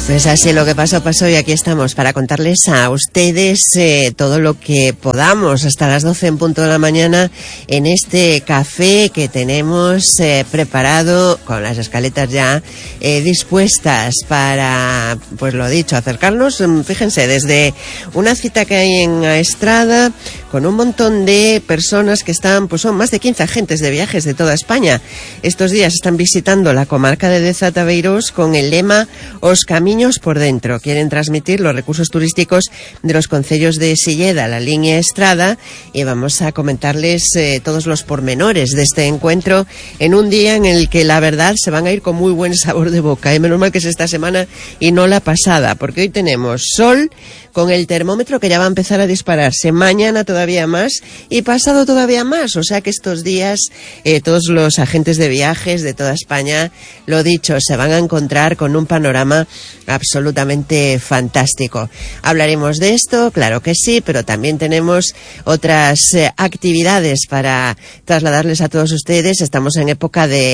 Pues así, lo que pasó, pasó, y aquí estamos para contarles a ustedes todo lo que podamos hasta las 12 en punto de la mañana en este café que tenemos preparado con las escaletas ya dispuestas para, pues lo dicho, acercarnos, fíjense, desde una cita que hay en Estrada con un montón de personas que están, pues son más de 15 agentes de viajes de toda España. Estos días están visitando la comarca de Deza Tabeirós con el lema Os Camiños por Dentro. Quieren transmitir los recursos turísticos de los concellos de Silleda, La Limia y Estrada, y vamos a comentarles todos los pormenores de este encuentro en un día en el que la verdad se van a ir con muy buen sabor de boca. Menos mal que es esta semana y no la pasada, porque hoy tenemos sol con el termómetro que ya va a empezar a dispararse, mañana todavía más y pasado todavía más, o sea que estos días todos los agentes de viajes de toda España, lo dicho, se van a encontrar con un panorama absolutamente fantástico. Hablaremos de esto, claro que sí, pero también tenemos otras actividades para trasladarles a todos ustedes. Estamos en época de